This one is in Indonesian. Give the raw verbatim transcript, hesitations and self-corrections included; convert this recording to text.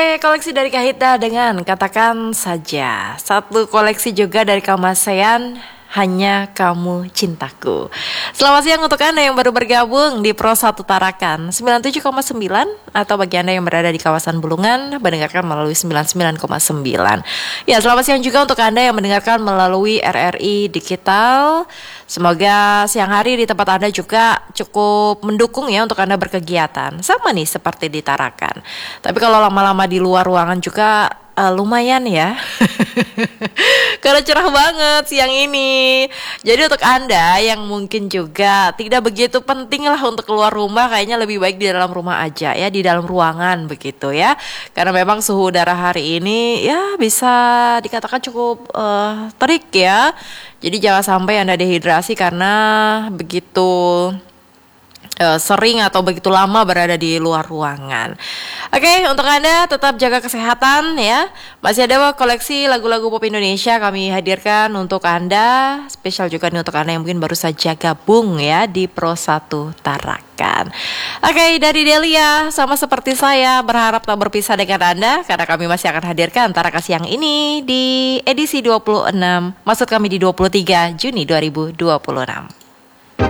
Oke, koleksi dari Kahitna dengan Katakan Saja. Satu koleksi juga dari Kamasean, Hanya Kamu Cintaku. Selamat siang untuk Anda yang baru bergabung di Pro satu Tarakan sembilan puluh tujuh koma sembilan, atau bagi Anda yang berada di kawasan Bulungan mendengarkan melalui sembilan puluh sembilan koma sembilan. Ya, selamat siang juga untuk Anda yang mendengarkan melalui R R I Digital. Semoga siang hari di tempat Anda juga cukup mendukung ya untuk Anda berkegiatan. Sama nih seperti di Tarakan. Tapi kalau lama-lama di luar ruangan juga uh, lumayan ya. Karena cerah banget siang ini. Jadi untuk Anda yang mungkin juga tidak begitu penting lah untuk keluar rumah, kayaknya lebih baik di dalam rumah aja ya, di dalam ruangan begitu ya. Karena memang suhu udara hari ini ya bisa dikatakan cukup uh, terik ya. Jadi jangan sampai Anda dehidrasi karena begitu uh, sering atau begitu lama berada di luar ruangan. Oke, untuk Anda tetap jaga kesehatan ya. Masih ada koleksi lagu-lagu pop Indonesia kami hadirkan untuk Anda. Spesial juga nih untuk Anda yang mungkin baru saja gabung ya di Pro satu Tarakan. Oke, dari Delia, sama seperti saya berharap tak berpisah dengan Anda, karena kami masih akan hadirkan Tarakan siang ini di edisi dua puluh enam, maksud kami di dua puluh tiga Juni dua ribu dua puluh enam.